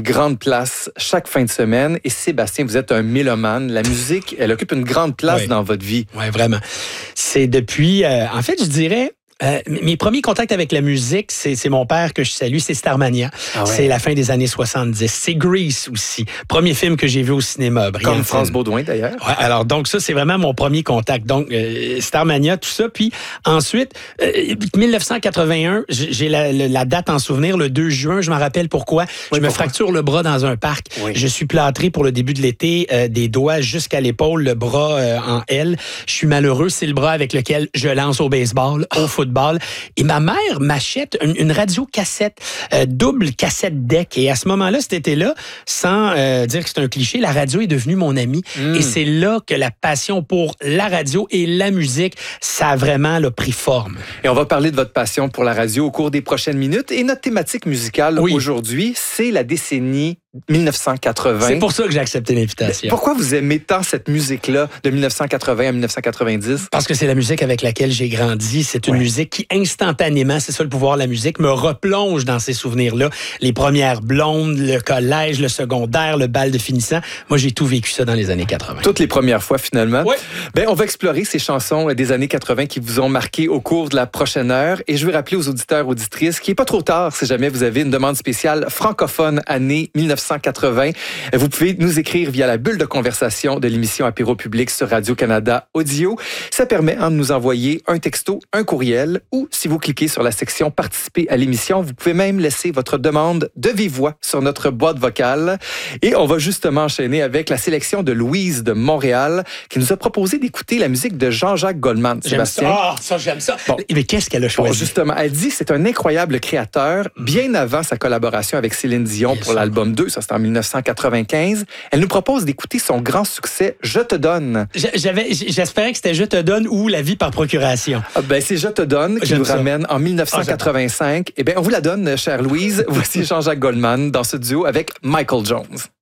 grande place chaque fin de semaine. Et Sébastien, vous êtes un mélomane. La musique, elle occupe une grande place dans votre vie. Oui, vraiment. C'est depuis, en fait, je dirais... mes premiers contacts avec la musique, c'est mon père que je salue, c'est Starmania. Ah ouais. C'est la fin des années 70. C'est Grease aussi. Premier film que j'ai vu au cinéma. Comme France Baudouin, d'ailleurs. Ouais, alors, donc ça, c'est vraiment mon premier contact. Donc, Starmania, tout ça. Puis ensuite, 1981, j'ai la date en souvenir, le 2 juin, je m'en rappelle pourquoi. Je me fracture le bras dans un parc. Oui. Je suis plâtré pour le début de l'été, des doigts jusqu'à l'épaule, le bras en L. Je suis malheureux. C'est le bras avec lequel je lance au baseball, au football. Et ma mère m'achète une radio-cassette, double cassette deck. Et à ce moment-là, cet été-là, sans dire que c'est un cliché, la radio est devenue mon amie. Et c'est là que la passion pour la radio et la musique, ça a vraiment pris forme. Et on va parler de votre passion pour la radio au cours des prochaines minutes. Et notre thématique musicale aujourd'hui, c'est la décennie 1980. C'est pour ça que j'ai accepté l'invitation. Pourquoi vous aimez tant cette musique-là de 1980 à 1990? Parce que c'est la musique avec laquelle j'ai grandi. C'est une musique qui, instantanément, c'est ça le pouvoir de la musique, me replonge dans ces souvenirs-là. Les premières blondes, le collège, le secondaire, le bal de finissant. Moi, j'ai tout vécu ça dans les années 80. Toutes les premières fois, finalement. Oui. Ben, on va explorer ces chansons des années 80 qui vous ont marqué au cours de la prochaine heure. Et je veux rappeler aux auditeurs, auditrices, qu'il n'est pas trop tard si jamais vous avez une demande spéciale francophone année 1980. Vous pouvez nous écrire via la bulle de conversation de l'émission Apéro Public sur Radio-Canada Audio. Ça permet de nous envoyer un texto, un courriel ou si vous cliquez sur la section Participer à l'émission, vous pouvez même laisser votre demande de vive voix sur notre boîte vocale. Et on va justement enchaîner avec la sélection de Louise de Montréal qui nous a proposé d'écouter la musique de Jean-Jacques Goldman. Sébastien. J'aime ça. Bon. Mais qu'est-ce qu'elle a choisi? Bon, justement, elle dit c'est un incroyable créateur, bien avant sa collaboration avec Céline Dion pour l'album 2, ça c'était en 1995. Elle nous propose d'écouter son grand succès « Je te donne ». J'espérais que c'était « Je te donne » ou « La vie par procuration ». C'est « Je te donne » qui nous ramène en 1985. On vous la donne, chère Louise. Voici Jean-Jacques Goldman dans ce duo avec Michael Jones.